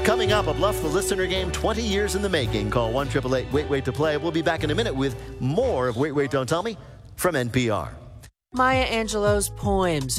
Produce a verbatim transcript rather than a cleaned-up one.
Coming up, a Bluff the Listener game twenty years in the making. Call one eight eight eight wait wait to play. We'll be back in a minute with more of Wait, Wait, Don't Tell Me from N P R. Maya Angelou's poems.